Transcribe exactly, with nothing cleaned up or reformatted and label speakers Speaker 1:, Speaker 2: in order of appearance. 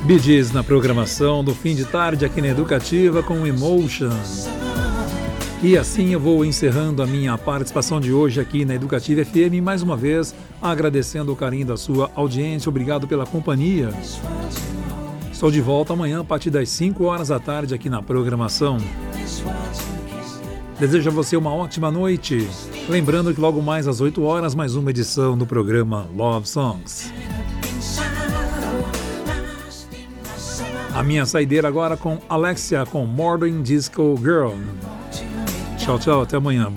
Speaker 1: Bee Gees na programação do fim de tarde aqui na Educativa com Emotion. E assim eu vou encerrando a minha participação de hoje aqui na Educativa F M, mais uma vez agradecendo o carinho da sua audiência, obrigado pela companhia. Estou de volta amanhã a partir das cinco horas da tarde aqui na programação. Desejo a você uma ótima noite, lembrando que logo mais às oito horas mais uma edição do programa Love Songs. A minha saideira agora com Alexia com Modern Disco Girl. Tchau, tchau, até amanhã.